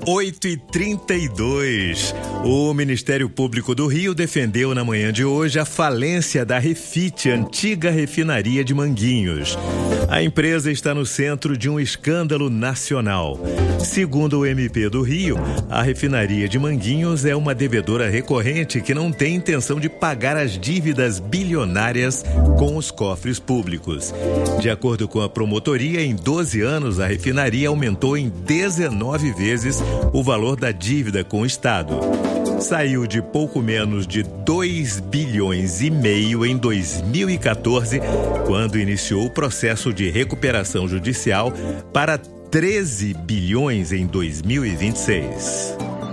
8h32. O Ministério Público do Rio defendeu na manhã de hoje a falência da Refit, antiga refinaria de Manguinhos. A empresa está no centro de um escândalo nacional. Segundo o MP do Rio, a refinaria de Manguinhos é uma devedora recorrente que não tem intenção de pagar as dívidas bilionárias com os cofres públicos. De acordo com a promotoria, em 12 anos, a refinaria aumentou em 19 vezes o valor da dívida com o Estado. Saiu de pouco menos de 2,5 bilhões em 2014, quando iniciou o processo de recuperação judicial, para 13 bilhões em 2026.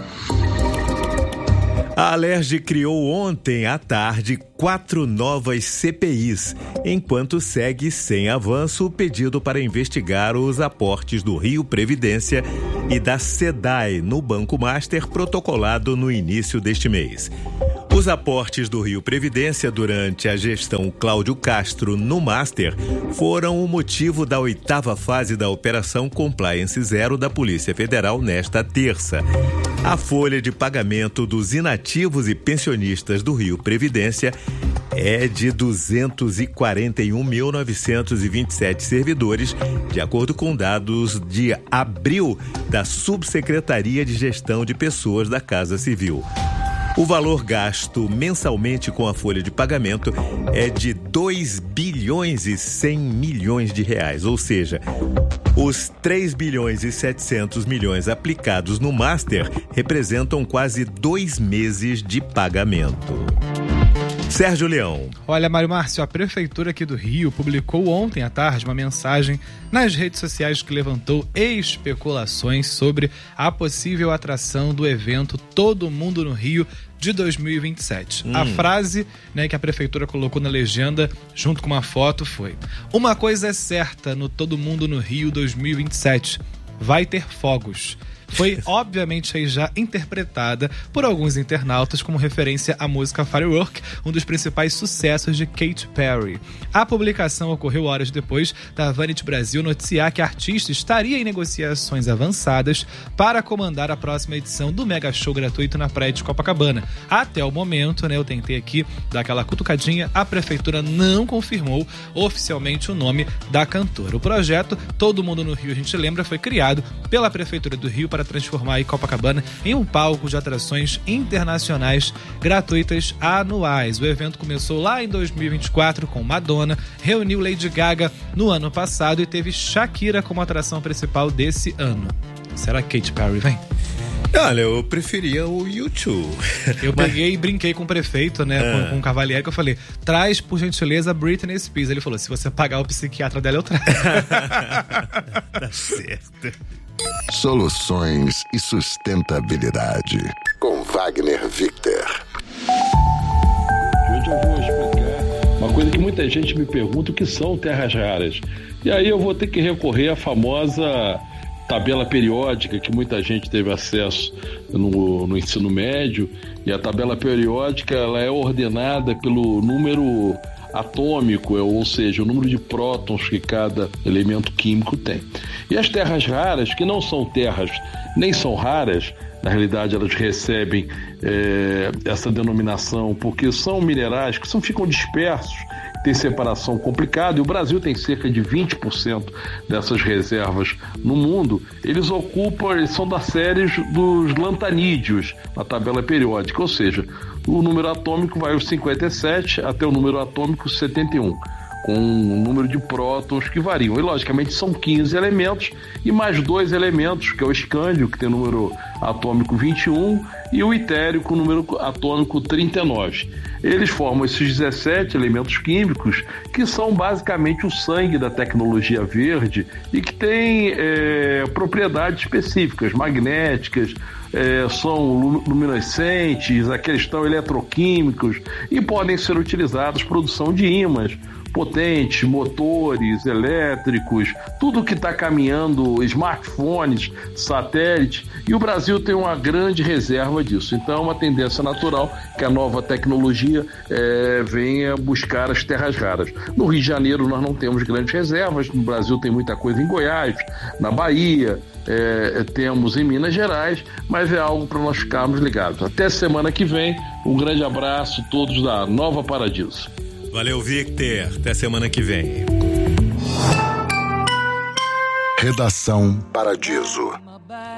A Alerj criou ontem à tarde 4 novas CPIs, enquanto segue sem avanço o pedido para investigar os aportes do Rio Previdência e da SEDAI no Banco Master, protocolado no início deste mês. Os aportes do Rio Previdência durante a gestão Cláudio Castro no Master foram o motivo da 8ª fase da Operação Compliance Zero da Polícia Federal nesta terça. A folha de pagamento dos inativos e pensionistas do Rio Previdência é de 241.927 servidores, de acordo com dados de abril da Subsecretaria de Gestão de Pessoas da Casa Civil. O valor gasto mensalmente com a folha de pagamento é de 2 bilhões e 100 milhões de reais, ou seja, os 3 bilhões e 700 milhões aplicados no Master representam quase 2 meses de pagamento. Sérgio Leão. Olha, Mário Márcio, a Prefeitura aqui do Rio publicou ontem à tarde uma mensagem nas redes sociais que levantou especulações sobre a possível atração do evento Todo Mundo no Rio de 2027. A frase, que a Prefeitura colocou na legenda junto com uma foto foi: "Uma coisa é certa no Todo Mundo no Rio 2027, vai ter fogos." Foi, obviamente, aí já interpretada por alguns internautas como referência à música Firework, um dos principais sucessos de Katy Perry. A publicação ocorreu horas depois da Vanity Brasil noticiar que a artista estaria em negociações avançadas para comandar a próxima edição do Mega Show gratuito na praia de Copacabana. Até o momento, eu tentei aqui dar aquela cutucadinha, a Prefeitura não confirmou oficialmente o nome da cantora. O projeto Todo Mundo no Rio, a gente lembra, foi criado pela Prefeitura do Rio para transformar aí Copacabana em um palco de atrações internacionais gratuitas anuais. O evento começou lá em 2024 com Madonna, reuniu Lady Gaga no ano passado e teve Shakira como atração principal desse ano. Será que Katy Perry vem? Olha, eu preferia o U2. Eu peguei e brinquei com o prefeito, com o Cavalieri, que eu falei: traz, por gentileza, Britney Spears. Ele falou: se você pagar o psiquiatra dela, eu trago. Tá certo. Soluções e sustentabilidade, com Wagner Victor. Hoje eu vou explicar uma coisa que muita gente me pergunta: o que são terras raras? E aí eu vou ter que recorrer à famosa tabela periódica que muita gente teve acesso no ensino médio. E a tabela periódica, ela é ordenada pelo número atômico, ou seja, o número de prótons que cada elemento químico tem. E as terras raras, que não são terras nem são raras, na realidade elas recebem essa denominação porque são minerais que ficam dispersos, tem separação complicada, e o Brasil tem cerca de 20% dessas reservas no mundo. Eles são da série dos lantanídeos na tabela periódica, ou seja, o número atômico vai aos 57 até o número atômico 71, com um número de prótons que variam. E, logicamente, são 15 elementos e mais 2 elementos, que é o escândio, que tem número atômico 21, e o itérico, com número atômico 39. Eles formam esses 17 elementos químicos, que são basicamente o sangue da tecnologia verde e que têm propriedades específicas, magnéticas, são luminescentes, aqueles estão eletroquímicos e podem ser utilizados para produção de ímãs potentes, motores elétricos, tudo que está caminhando, smartphones, satélites, e o Brasil tem uma grande reserva disso. Então é uma tendência natural que a nova tecnologia venha buscar as terras raras. No Rio de Janeiro nós não temos grandes reservas, no Brasil tem muita coisa em Goiás, na Bahia, temos em Minas Gerais, mas é algo para nós ficarmos ligados. Até semana que vem, um grande abraço a todos da Nova Paradiso. Valeu, Victor. Até semana que vem. Redação Paradiso.